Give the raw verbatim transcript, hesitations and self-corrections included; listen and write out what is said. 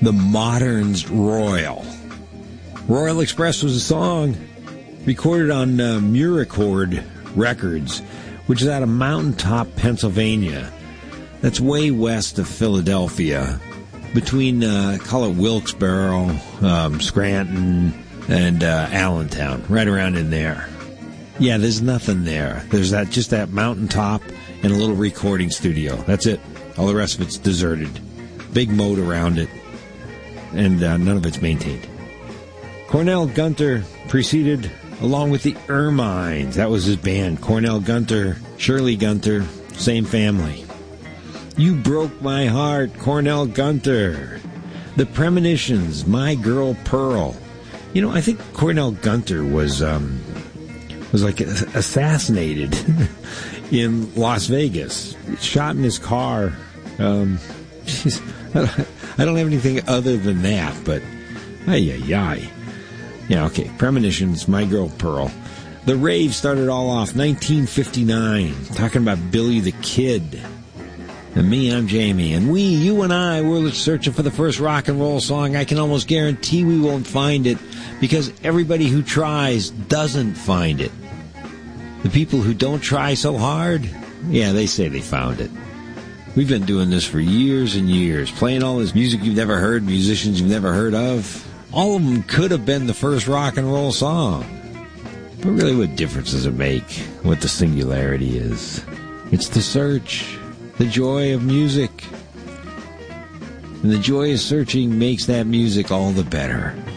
The Moderns Royal. Royal Express was a song recorded on uh, Muracord Records, which is out of Mountaintop, Pennsylvania. That's way west of Philadelphia, between, uh, call it Wilkes-Barre, um, Scranton, and uh, Allentown, right around in there. Yeah, there's nothing there. There's that just that mountaintop and a little recording studio. That's it. All the rest of it's deserted. Big moat around it, and uh, none of it's maintained. Cornell Gunter preceded, along with the Ermines. That was his band. Cornell Gunter, Shirley Gunter, same family. You Broke My Heart, Cornell Gunter. The Premonitions, My Girl Pearl. You know, I think Cornell Gunter was um, was like assassinated in Las Vegas. Shot in his car. Um, geez, I don't have anything other than that, but ay ay ay. Yeah, okay. Premonitions, My Girl Pearl. The rave started all off nineteen fifty-nine, talking about Billy the Kid. And me, I'm Jamie. And we, you and I, we're searching for the first rock and roll song. I can almost guarantee we won't find it, because everybody who tries doesn't find it. The people who don't try so hard, yeah, they say they found it. We've been doing this for years and years, playing all this music you've never heard, musicians you've never heard of. All of them could have been the first rock and roll song. But really, what difference does it make what the singularity is? It's the search. The joy of music. And the joy of searching makes that music all the better.